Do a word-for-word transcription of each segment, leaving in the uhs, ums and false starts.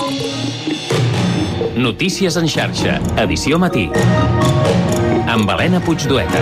Notícies en xarxa, edició matí. Amb Helena Puigdueta.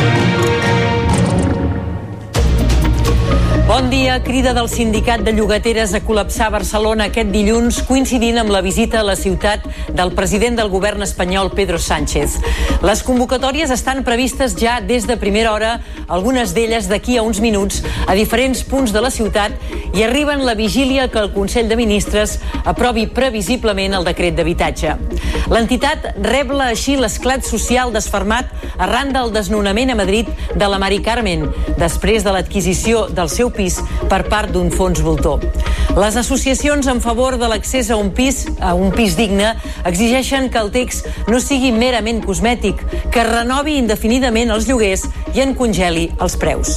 Bon dia. Crida del sindicat de llogateres a col·lapsar Barcelona aquest dilluns, coincidint amb la visita a la ciutat del president del govern espanyol, Pedro Sánchez. Les convocatòries estan previstes ja des de primera hora, algunes d'elles d'aquí a uns minuts, a diferents punts de la ciutat, i arriben la vigília que el Consell de Ministres aprovi previsiblement el decret d'habitatge. L'entitat rebla així l'esclat social desfermat arran del desnonament a Madrid de la Mari Carmen, després de l'adquisició del seu pis per part d'un fons voltor. Les associacions en favor de l'accés a un pis, a un pis digne, exigeixen que el text no sigui merament cosmètic, que renovi indefinidament els lloguers i en congeli els preus.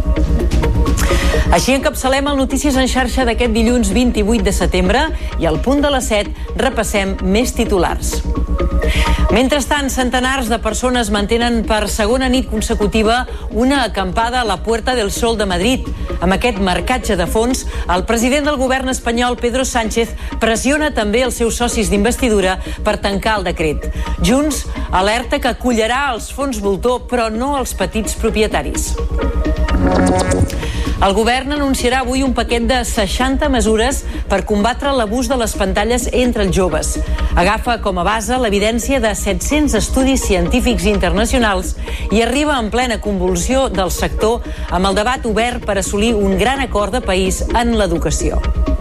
Així encapçalem el Notícies en xarxa d'aquest dilluns vint-i-vuit de setembre i al punt de les set repassem més titulars. Mentrestant, centenars de persones mantenen per segona nit consecutiva una acampada a la Puerta del Sol de Madrid. Amb aquest marcatge de fons, el president del govern espanyol, Pedro Sánchez, pressiona també els seus socis d'investidura per tancar el decret. Junts alerta que acollarà els fons voltor, però no els petits propietaris. El govern anunciarà avui un paquet de seixanta mesures per combatre l'abús de les pantalles entre els joves. Agafa com a base l'evidència de set-cents estudis científics internacionals i arriba en plena convulsió del sector amb el debat obert per assolir un gran acord de país en l'educació.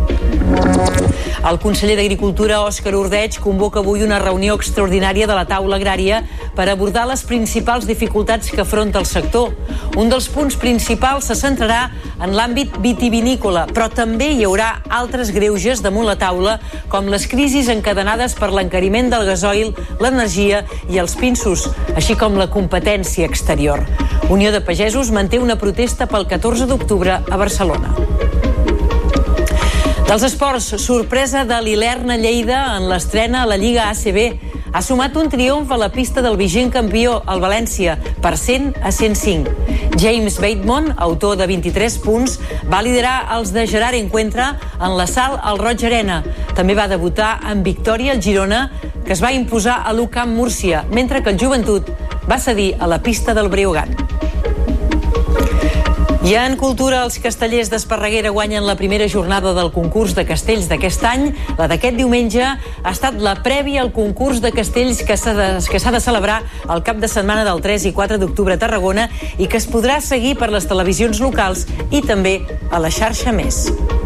El conseller d'Agricultura, Òscar Ordeig, convoca avui una reunió extraordinària de la taula agrària per abordar les principals dificultats que afronta el sector. Un dels punts principals se centrarà en l'àmbit vitivinícola, però també hi haurà altres greuges damunt la taula, com les crisis encadenades per l'encariment del gasoil, l'energia i els pinsos, així com la competència exterior. Unió de Pagesos manté una protesta pel catorze d'octubre a Barcelona. Dels esports, sorpresa de l'Hilern a Lleida en l'estrena a la Lliga A C B. Ha sumat un triomf a la pista del vigent campió, el València, per cent a cent cinc. James Bateman, autor de vint-i-tres punts, va liderar els de Gerard Encuentra en l'assalt al Roig Arena. També va debutar en victòria al Girona, que es va imposar a l'U Camp Múrcia, mentre que el Joventut va cedir a la pista del Breogán. I en cultura, els castellers d'Esparreguera guanyen la primera jornada del concurs de castells d'aquest any. La d'aquest diumenge ha estat la prèvia al concurs de castells que s'ha de, que s'ha de celebrar el cap de setmana del tres i quatre d'octubre a Tarragona i que es podrà seguir per les televisions locals i també a la xarxa Més.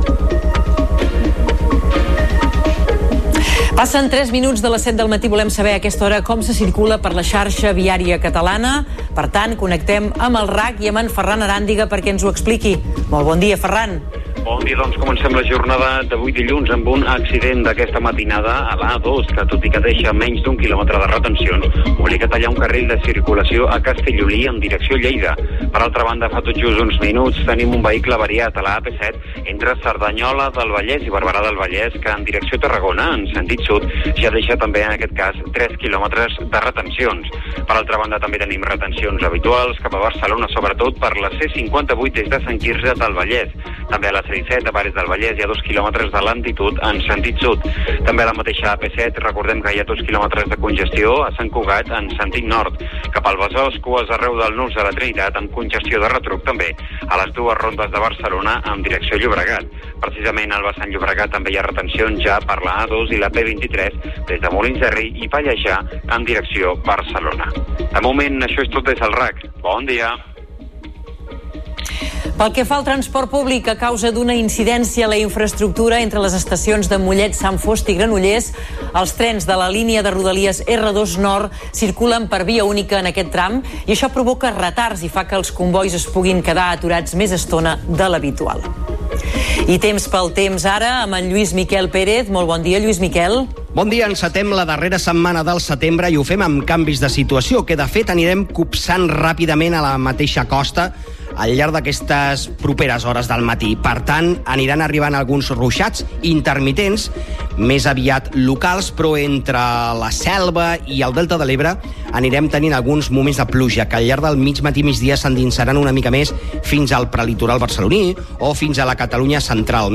Passen tres minuts de les set del matí. Volem saber a aquesta hora com se circula per la xarxa viària catalana. Per tant, connectem amb el R A C i amb en Ferran Aràndiga perquè ens ho expliqui. Molt bon dia, Ferran. Bon dia, doncs comencem la jornada d'avui dilluns amb un accident d'aquesta matinada a l'A dos, que tot i que deixa menys d'un quilòmetre de retencions, obliga a tallar un carril de circulació a Castellolí en direcció Lleida. Per altra banda, fa tot just uns minuts tenim un vehicle avariat a la A P set entre Cerdanyola del Vallès i Barberà del Vallès, que en direcció Tarragona, en sentit sud, ja deixa també en aquest cas tres quilòmetres de retencions. Per altra banda, també tenim retencions habituals cap a Barcelona, sobretot per la C cinquanta-vuit des de Sant Quirze del Vallès. També a la C disset a Pares del Vallès hi ha dos quilòmetres de lentitud en sentit sud. També a la mateixa A P set recordem que hi ha dos quilòmetres de congestió a Sant Cugat en sentit nord. Cap al Besòs, cues arreu del Nus de la Trinitat amb congestió de retruc també a les dues rondes de Barcelona en direcció Llobregat. Precisament al vessant Llobregat també hi ha retencions ja per la A dos i la P vint-i-tres des de Molins de Rei i Pallejà en direcció Barcelona. De moment això és tot des del R A C. Bon dia. Pel que fa al transport públic, a causa d'una incidència a la infraestructura entre les estacions de Mollet, Sant Fost i Granollers, els trens de la línia de Rodalies R dos Nord circulen per via única en aquest tram i això provoca retards i fa que els convois es puguin quedar aturats més estona de l'habitual. I temps pel temps ara amb en Lluís Miquel Pérez. Molt bon dia, Lluís Miquel. Bon dia, encetem la darrera setmana del setembre i ho fem amb canvis de situació, que de fet anirem copsant ràpidament a la mateixa costa al llarg d'aquestes properes hores del matí. Per tant, aniran arribant alguns ruixats intermitents, més aviat locals, però entre la Selva i el Delta de l'Ebre anirem tenint alguns moments de pluja que al llarg del mig matí migdia s'endinsaran una mica més fins al prelitoral barceloní o fins a la Catalunya central.